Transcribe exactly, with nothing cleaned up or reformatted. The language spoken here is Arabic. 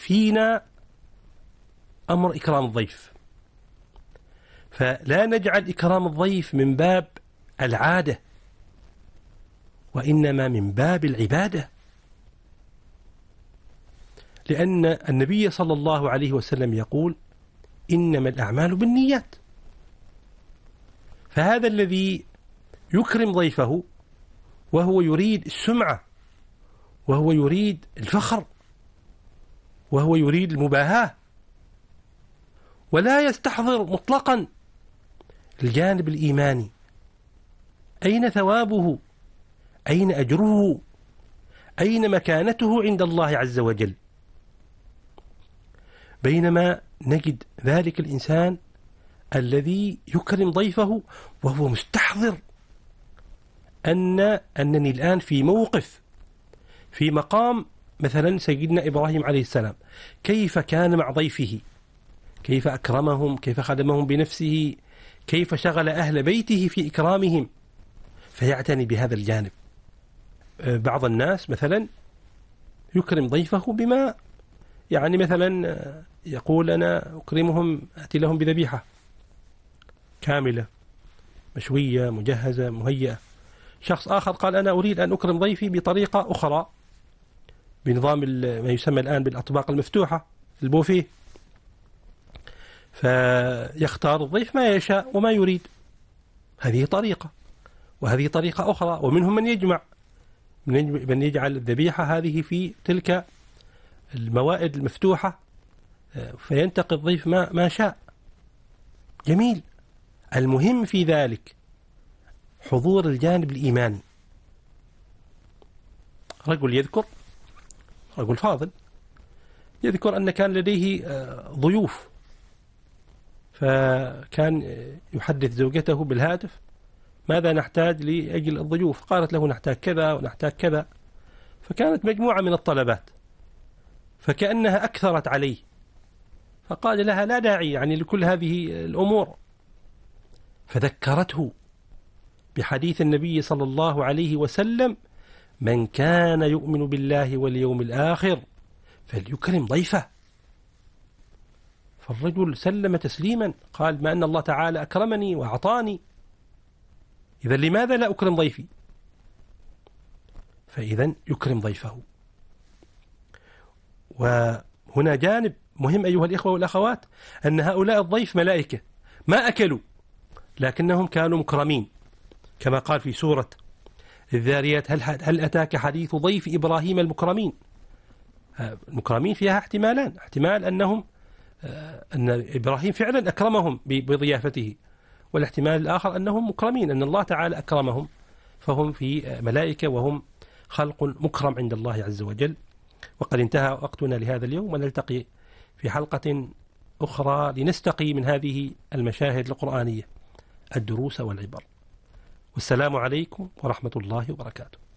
فينا أمر إكرام الضيف، فلا نجعل إكرام الضيف من باب العادة، وإنما من باب العبادة، لأن النبي صلى الله عليه وسلم يقول إنما الأعمال بالنيات. فهذا الذي يكرم ضيفه وهو يريد السمعة، وهو يريد الفخر، وهو يريد المباهاة، ولا يستحضر مطلقا الجانب الإيماني، أين ثوابه؟ أين أجره؟ أين مكانته عند الله عز وجل؟ بينما نجد ذلك الإنسان الذي يكرم ضيفه وهو مستحضر أن أنني الآن في موقف، في مقام مثلا سيدنا إبراهيم عليه السلام، كيف كان مع ضيفه، كيف أكرمهم، كيف خدمهم بنفسه، كيف شغل أهل بيته في إكرامهم، فيعتني بهذا الجانب. بعض الناس مثلا يكرم ضيفه بما يعني مثلا يقول أنا أكرمهم، أتي لهم بذبيحة كاملة مشوية مجهزة مهيئة. شخص آخر قال أنا أريد أن أكرم ضيفي بطريقة أخرى، بنظام ما يسمى الآن بالأطباق المفتوحة، البوفيه، فيختار الضيف ما يشاء وما يريد. هذه طريقة، وهذه طريقة أخرى. ومنهم من يجمع، من يجعل الذبيحة هذه في تلك الموائد المفتوحة فينتقي الضيف ما, ما شاء. جميل. المهم في ذلك حضور الجانب الإيماني. رجل يذكر، رجل فاضل يذكر أن كان لديه ضيوف، فكان يحدث زوجته بالهاتف ماذا نحتاج لأجل الضيوف، قالت له نحتاج كذا ونحتاج كذا، فكانت مجموعة من الطلبات، فكأنها أكثرت عليه، فقال لها لا داعي يعني لكل هذه الأمور، فذكرته بحديث النبي صلى الله عليه وسلم من كان يؤمن بالله واليوم الآخر فليكرم ضيفه. فالرجل سلم تسليما، قال ما أن الله تعالى أكرمني وأعطاني، إذا لماذا لا أكرم ضيفي؟ فإذا يكرم ضيفه. وهنا جانب مهم أيها الإخوة والأخوات، أن هؤلاء الضيف ملائكة ما أكلوا لكنهم كانوا مكرمين، كما قال في سورة الذاريات هل, هل أتاك حديث ضيف إبراهيم المكرمين. المكرمين فيها احتمالان، احتمال أنهم أن إبراهيم فعلا أكرمهم بضيافته، والاحتمال الآخر أنهم مكرمين، أن الله تعالى أكرمهم فهم في ملائكة وهم خلق مكرم عند الله عز وجل. وقد انتهى وقتنا لهذا اليوم، ونلتقي في حلقة أخرى لنستقي من هذه المشاهد القرآنية الدروس والعبر. والسلام عليكم ورحمة الله وبركاته.